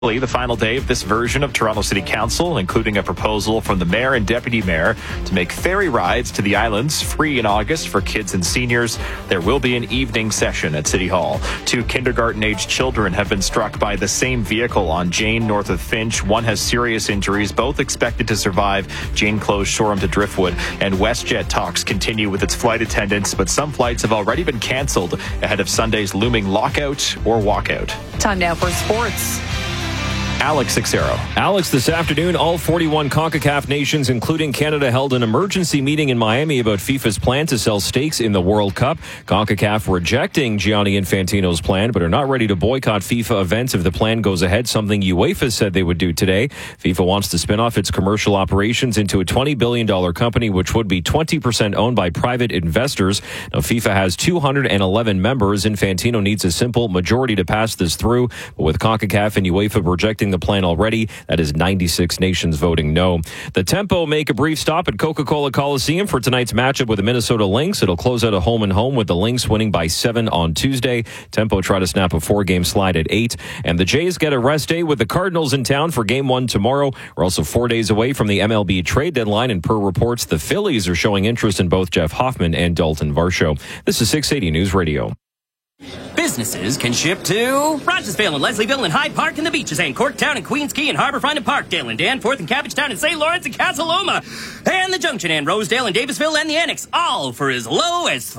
The final day of this version of Toronto City Council, including a proposal from the mayor and deputy mayor to make ferry rides to the islands free in August for kids and seniors. There will be an evening session at City Hall. 2 kindergarten-aged children have been struck by the same vehicle on Jane, north of Finch. One has serious injuries, both expected to survive. Jane closed Shoreham to Driftwood, and WestJet talks continue with its flight attendants, but some flights have already been cancelled ahead of Sunday's looming lockout or walkout. Time now for sports. Alex Sixero. Alex, this afternoon, all 41 CONCACAF nations, including Canada, held an emergency meeting in Miami about FIFA's plan to sell stakes in the World Cup. CONCACAF rejecting Gianni Infantino's plan, but are not ready to boycott FIFA events if the plan goes ahead, something UEFA said they would do today. FIFA wants to spin off its commercial operations into a $20 billion company, which would be 20% owned by private investors. Now, FIFA has 211 members. Infantino needs a simple majority to pass this through, but with CONCACAF and UEFA rejecting the plan already, that is 96 nations voting no. The Tempo make a brief stop at Coca-Cola Coliseum for tonight's matchup with the Minnesota Lynx. It'll close out a home-and-home with the Lynx winning by 7 on Tuesday. Tempo try to snap a 4-game slide at 8. And the Jays get a rest day with the Cardinals in town for Game 1 tomorrow. We're also 4 days away from the MLB trade deadline, and per reports, the Phillies are showing interest in both Jeff Hoffman and Dalton Varsho. This is 680 News Radio. Businesses can ship to Rogersville and Leslieville and Hyde Park and the Beaches and Corktown and Queens Quay and Harbourfront and Parkdale and Danforth and Cabbagetown and St. Lawrence and Casa Loma and the Junction and Rosedale and Davisville and the Annex, all for as low as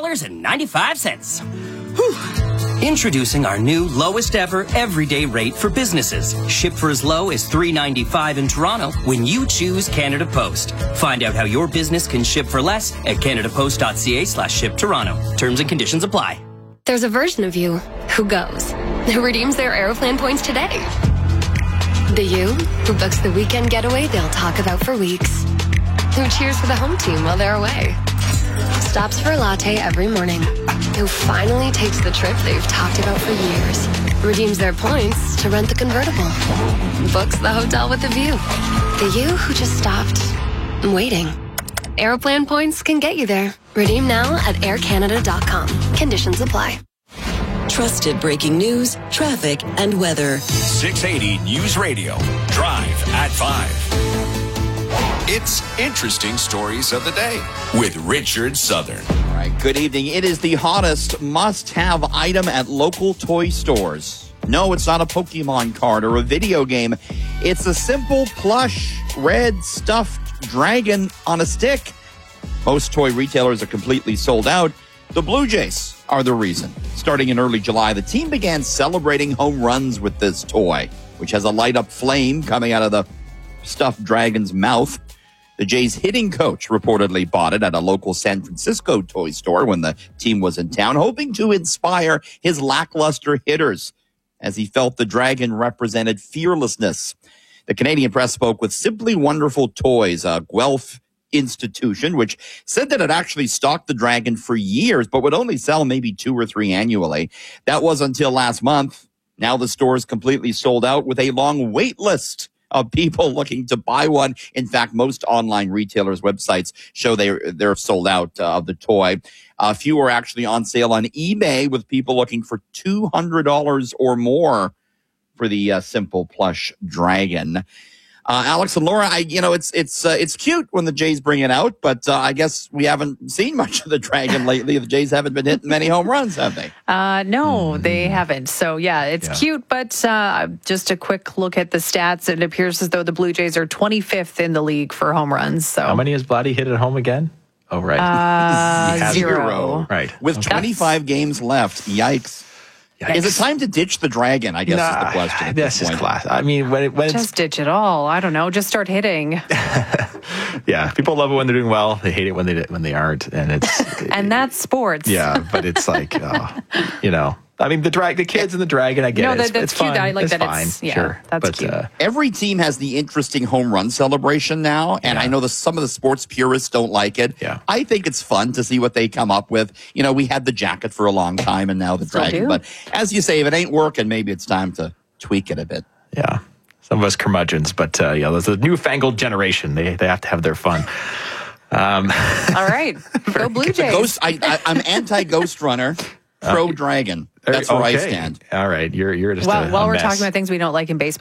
$3.95. Whew. Introducing our new lowest ever everyday rate for businesses. Ship for as low as $3.95 in Toronto when you choose Canada Post. Find out how your business can ship for less at canadapost.ca/ship Toronto. Terms and conditions apply. There's a version of you who goes, who redeems their Aeroplan points today. The you who books the weekend getaway they'll talk about for weeks. Who cheers for the home team while they're away. Stops for a latte every morning. Who finally takes the trip they've talked about for years. Redeems their points to rent the convertible. Books the hotel with a view. The you who just stopped waiting. Aeroplan points can get you there. Redeem now at aircanada.com. Conditions apply. Trusted breaking news, traffic, and weather. 680 News Radio. Drive at 5. It's Interesting Stories of the Day with Richard Southern. All right, good evening. It is the hottest must-have item at local toy stores. No, it's not a Pokemon card or a video game. It's a simple plush, red, stuffed dragon on a stick. Most toy retailers are completely sold out. The Blue Jays are the reason. Starting in early July, the team began celebrating home runs with this toy, which has a light-up flame coming out of the stuffed dragon's mouth. The Jays' hitting coach reportedly bought it at a local San Francisco toy store when the team was in town, hoping to inspire his lackluster hitters, as he felt the dragon represented fearlessness. The Canadian Press spoke with Simply Wonderful Toys, a Guelph institution, which said that it actually stocked the dragon for years, but would only sell maybe 2 or 3 annually. That was until last month. Now the store is completely sold out with a long wait list of people looking to buy one. In fact, most online retailers' websites show they're sold out of the toy. A few are actually on sale on eBay with people looking for $200 or more for the simple plush dragon. Alex and Laura, it's cute when the Jays bring it out, but I guess we haven't seen much of the dragon lately. The Jays haven't been hitting many home runs, have they? No, they haven't. So, it's cute, but just a quick look at the stats. It appears as though the Blue Jays are 25th in the league for home runs. So How many has Vladdy hit at home again? Oh, right. 0. Right. With 25 games left. Yikes. Is it time to ditch the dragon, I guess is the question. This is class. I mean, when it's... Just ditch it all. I don't know. Just start hitting. Yeah, people love it when they're doing well. They hate it when they aren't. And it's... and that's sports. Yeah, but it's like, I mean, the kids and the dragon, I get it. That's it's cute. fun. I like it's that. Fine. Sure. That's cute. Every team has the interesting home run celebration now, and I know some of the sports purists don't like it. Yeah. I think it's fun to see what they come up with. We had the jacket for a long time, and now the dragon. But as you say, if it ain't working, maybe it's time to tweak it a bit. Yeah. Some of us curmudgeons, but there's a newfangled generation. They have to have their fun. All right. Go Blue Jays. I'm anti-Ghost Runner. Pro Dragon. That's where I stand. All right. You're just While we're mess. talking about things we don't like in baseball.